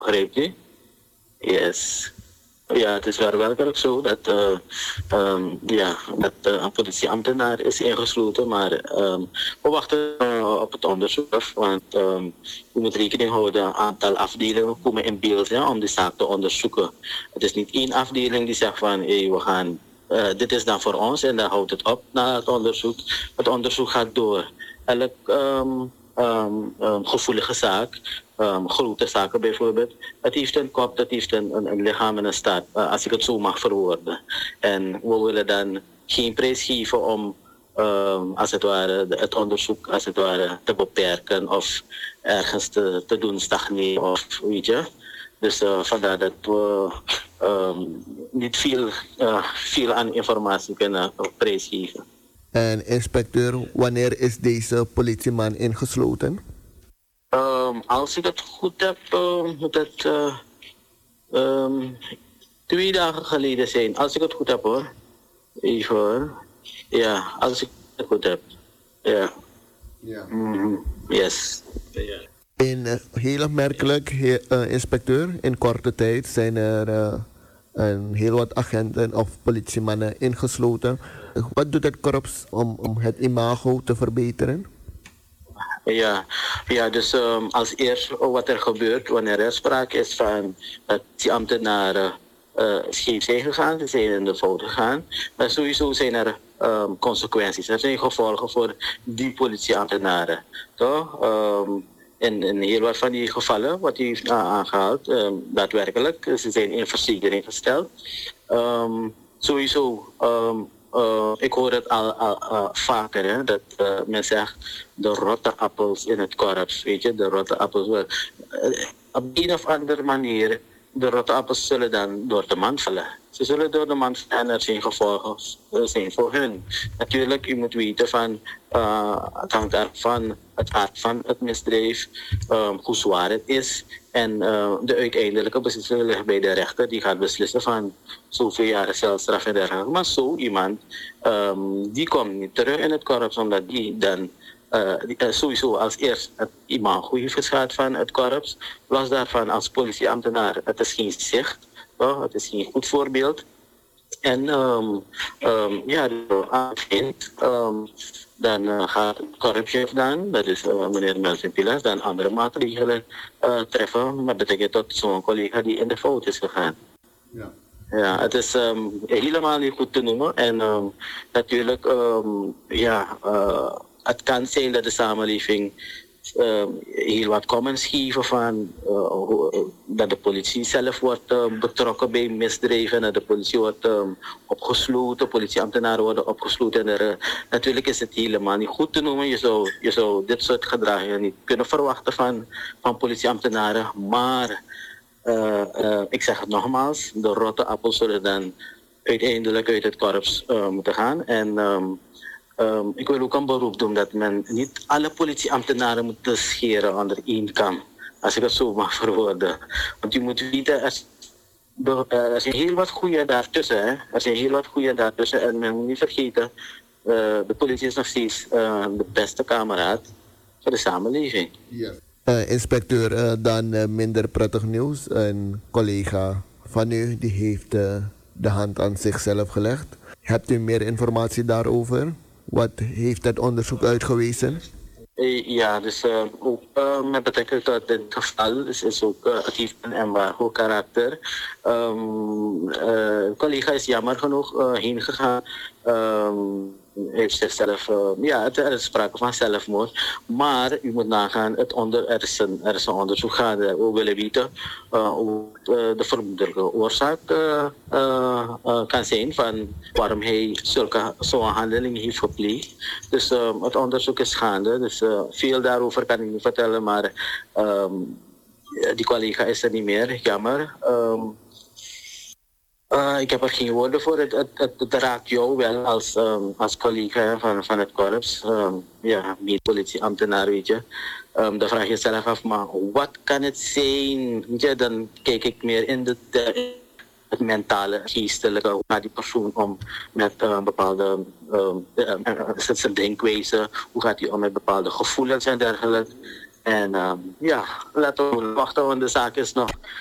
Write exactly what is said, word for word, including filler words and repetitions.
Begrijp je? Yes. Ja, het is wel werkelijk zo dat, uh, um, ja, dat uh, een politieambtenaar is ingesloten, maar um, we wachten uh, op het onderzoek af, want um, we moeten rekening houden, een aantal afdelingen komen in beeld, ja, om die zaak te onderzoeken. Het is niet één afdeling die zegt van, hey, we gaan, uh, dit is dan voor ons en dan houdt het op na het onderzoek. Het onderzoek gaat door. Elk um, um, um, gevoelige zaak, Um, grote zaken bijvoorbeeld. Het heeft een kop, het heeft een, een, een lichaam en een staat, uh, als ik het zo mag verwoorden. En we willen dan geen prijs geven om, um, als het ware, het onderzoek als het ware te beperken of ergens te, te doen stagneren of weet je. Dus uh, vandaar dat we um, niet veel, uh, veel aan informatie kunnen prijsgeven. En inspecteur, wanneer is deze politieman ingesloten? Um, als ik het goed heb, uh, moet het uh, um, twee dagen geleden zijn. Als ik het goed heb hoor. Even hoor. Ja, als ik het goed heb. Ja. Ja. Mm-hmm. Yes. Ja. In, uh, heel opmerkelijk, he, uh, inspecteur. In korte tijd zijn er uh, een heel wat agenten of politiemannen ingesloten. Wat doet het korps om, om het imago te verbeteren? Ja, ja, dus um, als eerst wat er gebeurt wanneer er sprake is van dat die ambtenaren uh, scheef zijn gegaan, ze zijn in de fout gegaan, maar sowieso zijn er um, consequenties. Er zijn gevolgen voor die politieambtenaren. Toch? Um, in, in heel wat van die gevallen, wat u heeft aangehaald, um, daadwerkelijk, ze zijn in verzekering gesteld. Um, sowieso. Um, Uh, ik hoor het al, al uh, vaker, hè, dat uh, men zegt de rotte appels in het korps, weet je, de rotte appels. Uh, op een of andere manier, de rotte appels zullen dan door de mand vallen. Ze zullen door de mand vallen en er zijn gevolgen uh, zijn voor hun. Natuurlijk, u moet weten van, uh, het hangt ervan het aard van het misdrijf, um, hoe zwaar het is. En uh, de uiteindelijke beslissing ligt bij de rechter, die gaat beslissen van zoveel jaren celstraf en dergelijke. Maar zo iemand, um, die komt niet terug in het korps, omdat die dan uh, die, uh, sowieso als eerst het imago heeft geschaad van het korps. Los daarvan als politieambtenaar, het is geen zicht, oh, het is geen goed voorbeeld. En um, um, ja, aanvindt, um, dan uh, gaat het korpschef dan, dat is uh, meneer Melvin Pilas, dan andere maatregelen uh, treffen. Maar betekent tot zo'n collega die in de fout is gegaan. Ja, ja het is um, helemaal niet goed te noemen. En um, natuurlijk, um, ja, uh, het kan zijn dat de samenleving Uh, heel wat comments geven van uh, dat de politie zelf wordt uh, betrokken bij misdrijven en dat de politie wordt um, opgesloten, politieambtenaren worden opgesloten. En er, uh, natuurlijk is het helemaal niet goed te noemen. Je zou, je zou dit soort gedragingen niet kunnen verwachten van, van politieambtenaren. Maar uh, uh, ik zeg het nogmaals, de rotte appels zullen dan uiteindelijk uit het korps uh, moeten gaan. En um, Um, ik wil ook een beroep doen dat men niet alle politieambtenaren moet scheren onder één kam. Als ik het zo mag verwoorden. Want je moet weten, er, er zijn heel wat goede daartussen. Hè? Er zijn heel wat goede daartussen. En men moet niet vergeten, uh, de politie is nog steeds uh, de beste kameraad voor de samenleving. Ja. Uh, inspecteur, uh, dan uh, minder prettig nieuws. Een collega van u die heeft uh, de hand aan zichzelf gelegd. Hebt u meer informatie daarover? Wat heeft het onderzoek uitgewezen? Ja, dus uh, ook uh, met betrekking tot dit geval is, is ook uh, het heeft een embargo karakter. Um, uh, een collega is jammer genoeg uh, heen gegaan. Um, heeft zichzelf, uh, ja, het, er is sprake van zelfmoord. Maar u moet nagaan, het onder, er, is een, er is een onderzoek gaande. We willen weten uh, hoe uh, de vermoedelijke oorzaak uh, uh, uh, kan zijn van waarom hij zulke zo'n handeling heeft gepleegd. Dus uh, het onderzoek is gaande. Dus uh, veel daarover kan ik niet vertellen, maar um, die collega is er niet meer, jammer. Um, Uh, ik heb er geen woorden voor. Het, het, het, het raakt jou wel als, um, als collega van, van het korps. Um, ja, niet politieambtenaar, weet je. Um, dan vraag je jezelf af, maar wat kan het zijn? Weet je, dan kijk ik meer in de, de, het mentale, geestelijke. Hoe gaat die persoon om met uh, bepaalde um, uh, uh, zijn denkwijze? Hoe gaat hij om met bepaalde gevoelens en dergelijke? En um, ja, laten we wachten, want de zaak is nog